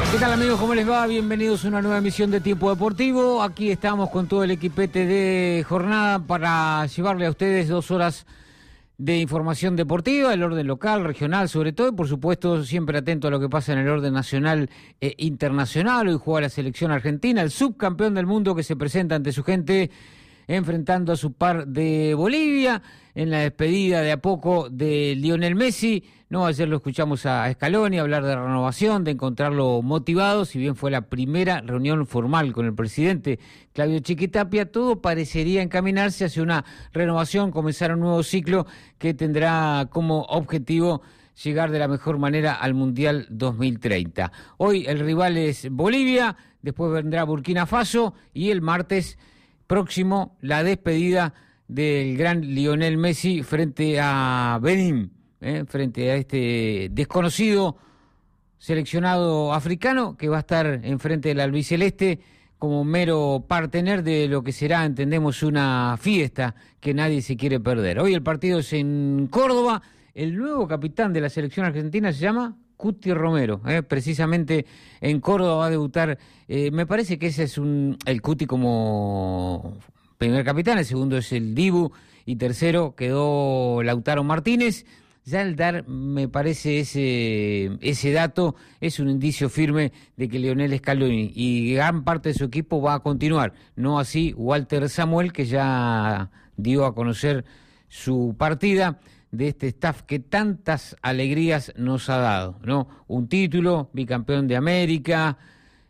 ¿Qué tal, amigos? ¿Cómo les va? Bienvenidos a una nueva emisión de Tiempo Deportivo. Aquí estamos con todo el equipete de jornada para llevarle a ustedes 2 horas de información deportiva, el orden local, regional sobre todo, y por supuesto siempre atento a lo que pasa en el orden nacional e internacional. Hoy juega la selección argentina, el subcampeón del mundo que se presenta ante su gente enfrentando a su par de Bolivia en la despedida de a poco de Lionel Messi. No, ayer lo escuchamos a Scaloni hablar de renovación, de encontrarlo motivado, si bien fue la primera reunión formal con el presidente Claudio Chiquitapia, todo parecería encaminarse hacia una renovación, comenzar un nuevo ciclo que tendrá como objetivo llegar de la mejor manera al Mundial 2030. Hoy el rival es Bolivia, después vendrá Burkina Faso y el martes próximo la despedida del gran Lionel Messi frente a Benín, frente a este desconocido seleccionado africano que va a estar enfrente del albiceleste como mero partener de lo que será, entendemos, una fiesta que nadie se quiere perder. Hoy el partido es en Córdoba, el nuevo capitán de la selección argentina se llama Cuti Romero, precisamente en Córdoba va a debutar, me parece que ese es el Cuti como primer capitán, el segundo es el Dibu y tercero quedó Lautaro Martínez. Ya el dar, me parece, ese dato es un indicio firme de que Lionel Scaloni y gran parte de su equipo va a continuar, no así Walter Samuel, que ya dio a conocer su partida de este staff que tantas alegrías nos ha dado, ¿no? Un título, bicampeón de América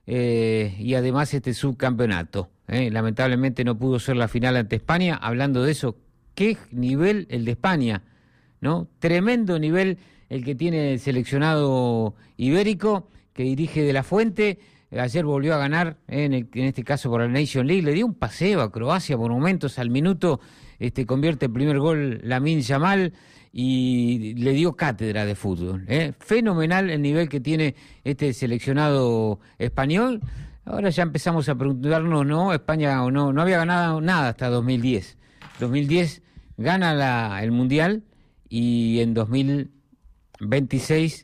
y además este subcampeonato. Lamentablemente no pudo ser la final ante España. Hablando de eso, qué nivel el de España, ¿no? Tremendo nivel el que tiene el seleccionado ibérico que dirige De la Fuente. Ayer volvió a ganar, en este caso por la Nation League, le dio un paseo a Croacia por momentos, al minuto convierte el primer gol Lamine Yamal y le dio cátedra de fútbol. Fenomenal el nivel que tiene este seleccionado español. Ahora ya empezamos a preguntarnos, ¿no? España no había ganado nada hasta 2010. 2010 gana el Mundial y en 2026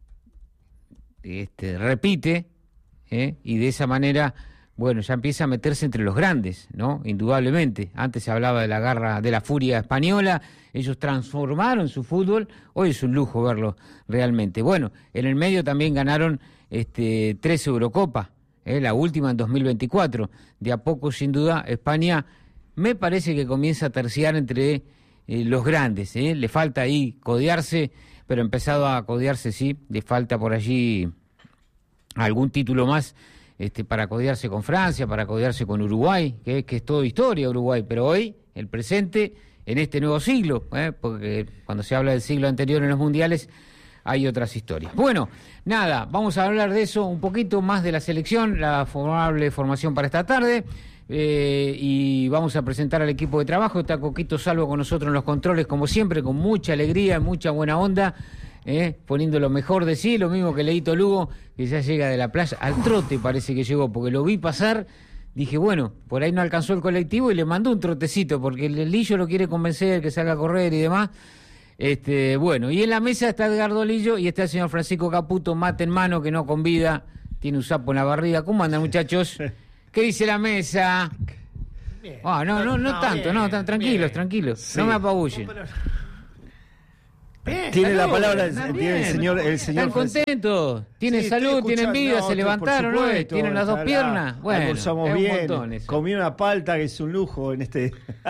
repite, y de esa manera, bueno, ya empieza a meterse entre los grandes, ¿no? Indudablemente. Antes se hablaba de la garra, de la furia española, ellos transformaron su fútbol, hoy es un lujo verlo realmente. Bueno, en el medio también ganaron 3 Eurocopas, la última en 2024. De a poco, sin duda, España me parece que comienza a terciar entre los grandes, le falta ahí codearse, pero empezado a codearse, sí, le falta por allí algún título más para codearse con Francia, para codearse con Uruguay, que es todo historia Uruguay, pero hoy, el presente, en este nuevo siglo, porque cuando se habla del siglo anterior en los mundiales, hay otras historias. Bueno, nada, vamos a hablar de eso, un poquito más de la selección, la favorable formación para esta tarde, y vamos a presentar al equipo de trabajo. Está Coquito Salvo con nosotros en los controles, como siempre, con mucha alegría, mucha buena onda, poniendo lo mejor de sí, lo mismo que Leito Lugo, que ya llega de la playa, al trote parece que llegó, porque lo vi pasar, dije, bueno, por ahí no alcanzó el colectivo y le mandó un trotecito, porque el Lillo lo quiere convencer que salga a correr y demás. Bueno, y en la mesa está Edgardo Lillo y está el señor Francisco Caputo, mate en mano, que no convida, tiene un sapo en la barriga. ¿Cómo andan, muchachos? ¿Qué dice la mesa? Bien. No tanto, bien, tranquilos, sí. No me apabullen. Bien, tiene la palabra tiene el señor. Están contentos, tienen salud, tienen vida, se levantaron, supuesto, tienen las 2 piernas. Bueno, almorzamos bien, comí una palta que es un lujo en este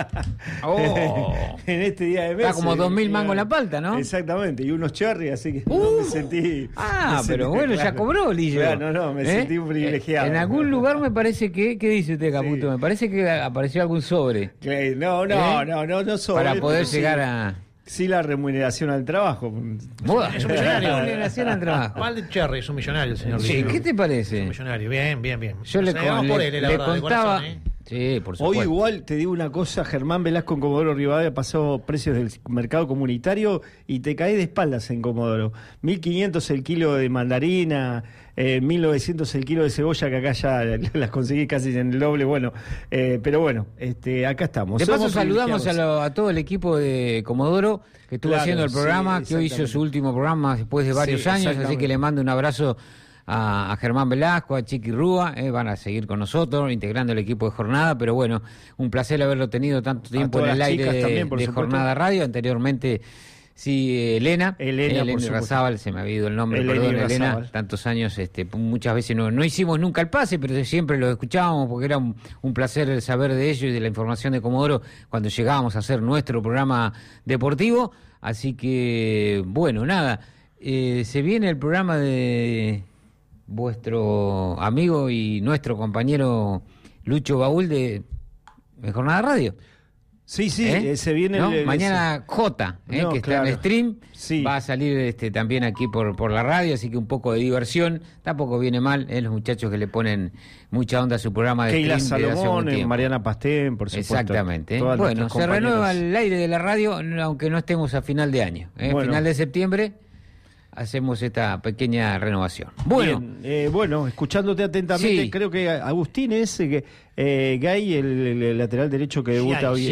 en este día de mes. Está como 2.000 mangos la palta, ¿no? Exactamente, y unos cherry, así que no me sentí. Pero bueno, claro, ya cobró, Lillo. Claro, me sentí un privilegiado. En algún lugar me parece que, ¿qué dice usted, Caputo? Sí. Me parece que apareció algún sobre. No sobre. Para poder llegar a. Sí, la remuneración al trabajo. Es un millonario. La remuneración al trabajo. Val Cherry es un millonario, el señor. Sí, ¿qué te parece? Es un millonario, bien. Yo le contaba. Sí, por supuesto. Hoy igual te digo una cosa, Germán Velasco en Comodoro Rivadavia pasó precios del mercado comunitario y te caí de espaldas en Comodoro. 1.500 el kilo de mandarina, 1.900 el kilo de cebolla, que acá ya las conseguí casi en el doble. Bueno, pero bueno, acá estamos. De paso saludamos a todo el equipo de Comodoro que estuvo haciendo el programa, que hoy hizo su último programa después de varios años, así que le mando un abrazo a Germán Velasco, a Chiqui Rúa, van a seguir con nosotros, integrando el equipo de Jornada, pero bueno, un placer haberlo tenido tanto tiempo en el aire de Jornada Radio, anteriormente... Sí, Elena Razábal, se me ha ido el nombre, perdón, Elena, tantos años, muchas veces no hicimos nunca el pase, pero siempre los escuchábamos porque era un placer saber de ellos y de la información de Comodoro cuando llegábamos a hacer nuestro programa deportivo, así que, bueno, nada, se viene el programa de vuestro amigo y nuestro compañero Lucho Baúl de Jornada Radio. Sí, se viene mañana J, que está en el stream, va a salir también aquí por la radio, así que un poco de diversión, tampoco viene mal, los muchachos que le ponen mucha onda a su programa de Keila stream. Salomón, Mariana Pastén, por supuesto. Exactamente. Bueno, se renueva el aire de la radio, aunque no estemos a final de año. Final de septiembre hacemos esta pequeña renovación. Bueno, bien, escuchándote atentamente, creo que Agustín es Gay, el lateral derecho que debuta hoy.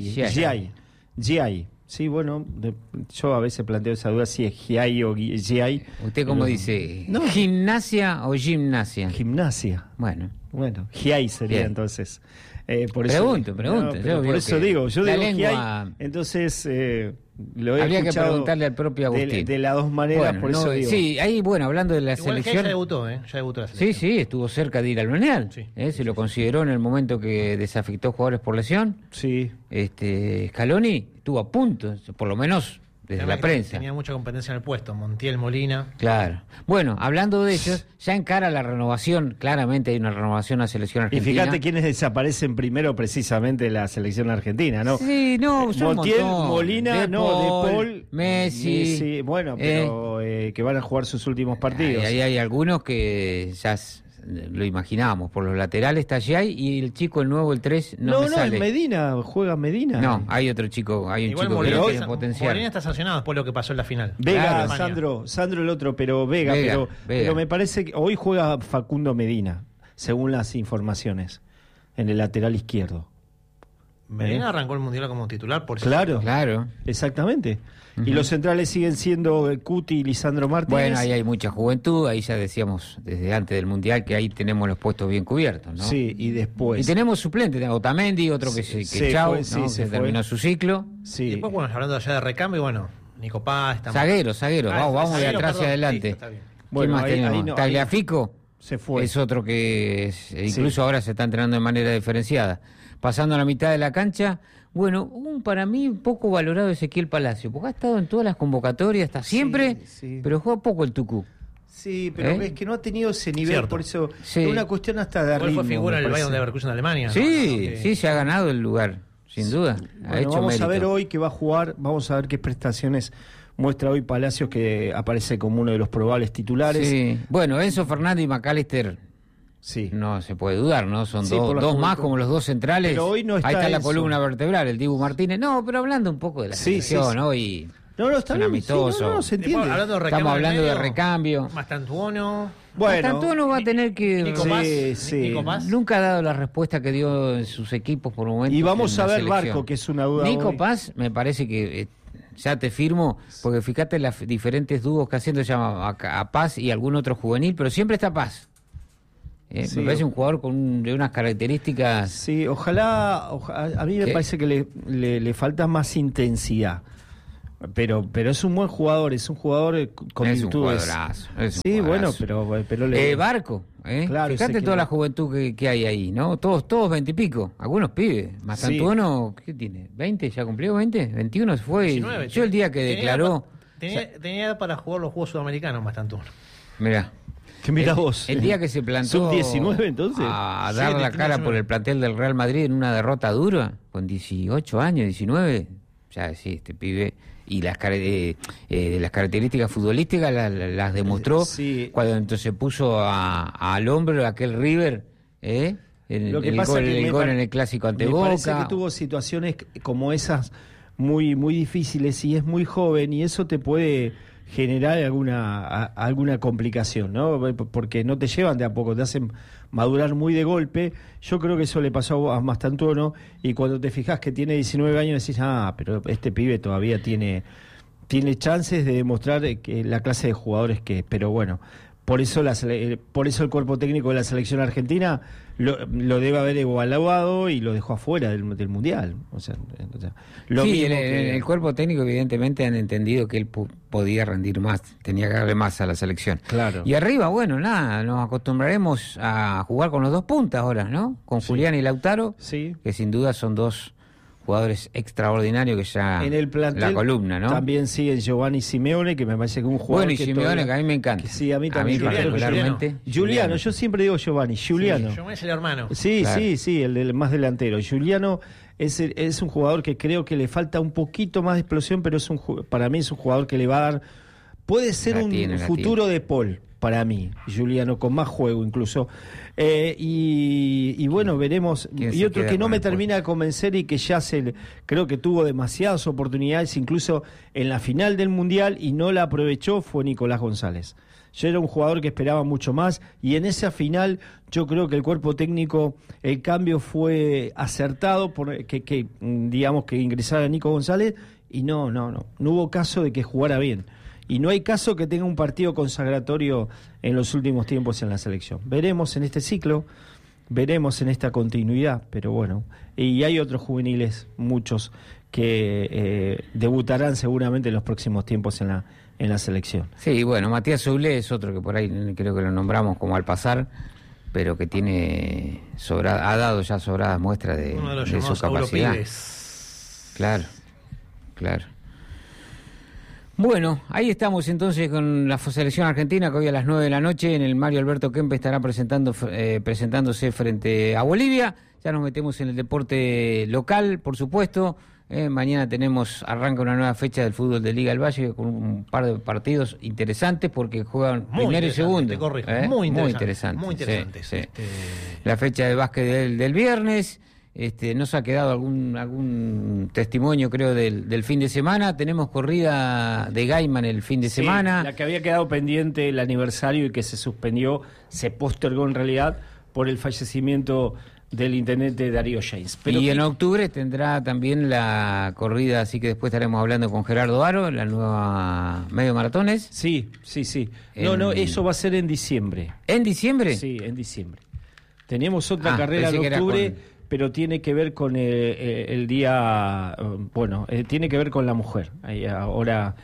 Giai. Sí, bueno, yo a veces planteo esa duda si es Giai o Giai. ¿Usted cómo dice? ¿No? ¿Gimnasia o gimnasia? Gimnasia. Bueno, Giai sería bien. Entonces. Por pregunto. Por eso digo, yo digo lengua... Giai, entonces... Lo he habría que preguntarle al propio Agustín. De las dos maneras, por eso digo. Sí, ahí, hablando de la selección... Ya debutó la selección. Sí, estuvo cerca de ir al Mundial. Sí. Se lo consideró en el momento que desafectó jugadores por lesión. Sí. Scaloni estuvo a punto, por lo menos desde la prensa. Tenía mucha competencia en el puesto, Montiel, Molina. Claro. Bueno, hablando de ellos, ya encara la renovación, claramente hay una renovación a la selección argentina. Y fíjate quiénes desaparecen primero precisamente de la selección argentina, ¿no? Sí, son Montiel, Molina, De Paul, Messi. Bueno, pero que van a jugar sus últimos partidos. Ahí hay algunos que ya lo imaginábamos, por los laterales está Giai y el chico, el nuevo, el 3, no sale. Medina, juega Medina. No, hay otro chico, hay un igual chico Molina, que tiene potencial. Molina está sancionado después de lo que pasó en la final. Vega, claro. Sandro el otro, pero Vega. Pero me parece que hoy juega Facundo Medina, según las informaciones, en el lateral izquierdo. Medina arrancó el Mundial como titular, por Claro, exactamente. Uh-huh. Y los centrales siguen siendo Cuti y Lisandro Martínez. Bueno, ahí hay mucha juventud, ahí ya decíamos desde antes del Mundial que ahí tenemos los puestos bien cubiertos, ¿no? Sí, y después... Y tenemos suplentes, Otamendi, otro que se terminó su ciclo. Sí. Y después, hablando allá de recambio, Nico Paz... Zaguero, vamos de atrás hacia adelante. Sí, bueno, más tenemos? Tagliafico se fue. Es otro que incluso ahora se está entrenando de manera diferenciada. Pasando a la mitad de la cancha, para mí un poco valorado Ezequiel Palacio, porque ha estado en todas las convocatorias, está siempre, pero juega poco el Tucú. Sí, pero es que no ha tenido ese nivel, cierto. Por eso es una cuestión hasta de ritmo. Fue figura del Bayern de Leverkusen de Alemania. Sí, se ha ganado el lugar, sin duda. Ha hecho vamos mérito. A ver hoy que va a jugar, vamos a ver qué prestaciones muestra hoy Palacios, que aparece como uno de los probables titulares. Sí, Enzo Fernández y McAllister... Sí. No se puede dudar, ¿no? Son dos más como los dos centrales. Pero hoy no está ahí está la columna vertebral, el Dibu Martínez. No, pero hablando un poco de la selección, hoy está bien, amistoso. Se entiende. Estamos hablando de recambio. Mastantuono. Mastantuono va a tener que... Nico Paz. Nunca ha dado la respuesta que dio en sus equipos por momentos. Y vamos a ver Barco, que es una duda. Nico Paz, me parece que... ya te firmo, porque fíjate las diferentes dúos que haciendo, se llama a Paz y algún otro juvenil, pero siempre está Paz. Me parece un jugador de unas características... Sí, ojalá a mí me parece que le falta más intensidad. Pero es un buen jugador, es un jugador con virtudes. Es un jugadorazo. pero Barco, claro, fíjate toda la juventud que hay ahí, ¿no? Todos 20 y pico, algunos pibes. Mastantuono, ¿qué tiene? ¿20? ¿Ya cumplió 20? ¿21 se fue? 19, yo el día que declaró... Tenía edad para jugar los Juegos Sudamericanos, Mastantuono. Mirá. Que mira vos. El día que se plantó Sub-19 entonces a dar la cara 19. Por el plantel del Real Madrid en una derrota dura, con 18 años, 19, ya sí, este pibe, y las características futbolísticas las demostró cuando entonces puso al hombro aquel River, el gol en el clásico ante Boca. Me parece que tuvo situaciones como esas muy, muy difíciles y es muy joven, y eso te puede generar alguna complicación, ¿no? Porque no te llevan de a poco, te hacen madurar muy de golpe. Yo creo que eso le pasó a Mastantuono, y cuando te fijas que tiene 19 años decís, pero este pibe todavía tiene chances de demostrar que la clase de jugadores que es. Pero bueno, Por eso el cuerpo técnico de la selección argentina lo debe haber evaluado y lo dejó afuera del Mundial. O sea, sí, el cuerpo técnico evidentemente han entendido que él podía rendir más, tenía que darle más a la selección. Claro. Y arriba, bueno, nada, nos acostumbraremos a jugar con los dos puntas ahora, ¿no? Con Julián y Lautaro, sí, que sin duda son dos jugadores extraordinarios que ya en el plantel, la columna, ¿no? También sigue Giovanni Simeone, que me parece que es un jugador bueno, y Simeone, que a mí me encanta. Sí, a mí también. Particularmente. Juliano, yo siempre digo Giovanni, Giuliano. Sí, Giovanni es el hermano. Sí, claro. Sí, el más delantero. Giuliano es un jugador que creo que le falta un poquito más de explosión, pero para mí es un jugador que le va a dar... Puede ser un futuro de Paul, para mí, Giuliano, con más juego incluso. Y bueno, veremos. Y otro que no me termina de convencer y que ya creo que tuvo demasiadas oportunidades, incluso en la final del Mundial, y no la aprovechó, fue Nicolás González. Yo era un jugador que esperaba mucho más, y en esa final yo creo que el cuerpo técnico, el cambio fue acertado, digamos que ingresara Nico González, y no hubo caso de que jugara bien. Y no hay caso que tenga un partido consagratorio en los últimos tiempos en la selección. Veremos en este ciclo, veremos en esta continuidad, pero bueno. Y hay otros juveniles, muchos, que debutarán seguramente en los próximos tiempos en la selección. Sí, bueno, Matías Soulé es otro que por ahí creo que lo nombramos como al pasar, pero que tiene ha dado ya sobradas muestras de su capacidad. Claro. Bueno, ahí estamos entonces con la selección argentina, que hoy a las 9 de la noche en el Mario Alberto Kempes estará presentándose frente a Bolivia. Ya nos metemos en el deporte local, por supuesto. Mañana arranca una nueva fecha del fútbol de Liga del Valle con un par de partidos interesantes porque juegan primero y segundo. Muy interesante. Sí. La fecha de básquet del viernes. Nos ha quedado algún testimonio, creo, del fin de semana. Tenemos corrida de Gaiman el fin de semana. La que había quedado pendiente el aniversario y que se suspendió, se postergó en realidad por el fallecimiento del intendente Darío James. Y en octubre tendrá también la corrida, así que después estaremos hablando con Gerardo Aro, la nueva medio maratones. Sí. No, eso va a ser en diciembre. ¿En diciembre? Sí, en diciembre. Tenemos otra carrera en octubre, pero tiene que ver con el día, tiene que ver con la mujer. Ahora,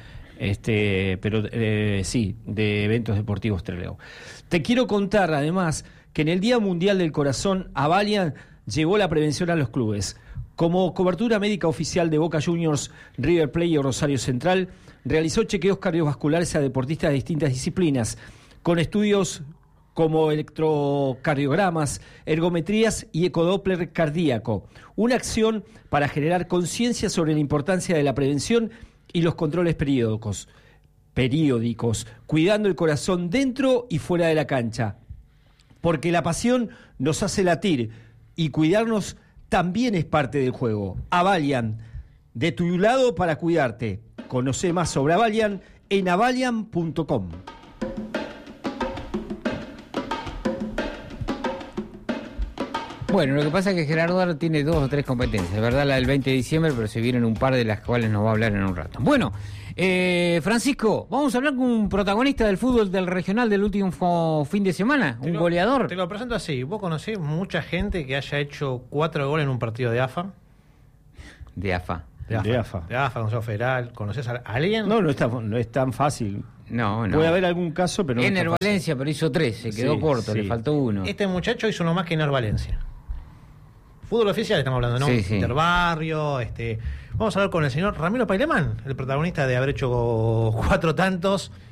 sí, de eventos deportivos Trelew. Te quiero contar, además, que en el Día Mundial del Corazón, Avalian llevó la prevención a los clubes. Como cobertura médica oficial de Boca Juniors, River Plate y Rosario Central, realizó chequeos cardiovasculares a deportistas de distintas disciplinas, con estudios como electrocardiogramas, ergometrías y ecodoppler cardíaco. Una acción para generar conciencia sobre la importancia de la prevención y los controles periódicos, cuidando el corazón dentro y fuera de la cancha. Porque la pasión nos hace latir y cuidarnos también es parte del juego. Avalian, de tu lado para cuidarte. Conoce más sobre Avalian en avalian.com. Bueno, lo que pasa es que Gerardo Aro tiene 2 o 3 competencias, ¿verdad? La del 20 de diciembre, pero se vienen un par de las cuales nos va a hablar en un rato. Bueno, Francisco, vamos a hablar con un protagonista del fútbol del regional del último fin de semana, un goleador. Te lo presento así. ¿Vos conocés mucha gente que haya hecho 4 goles en un partido de AFA? De AFA, Consejo Federal. ¿Conocés a alguien? No es tan fácil. No. Puede haber algún caso, pero no. Ener Valencia, pero hizo 3, se quedó corto, le faltó 1. Este muchacho hizo uno más que Ener Valencia. Fútbol oficial estamos hablando, ¿no? Sí. Interbarrio, Vamos a hablar con el señor Ramiro Pailemán, el protagonista de haber hecho 4 tantos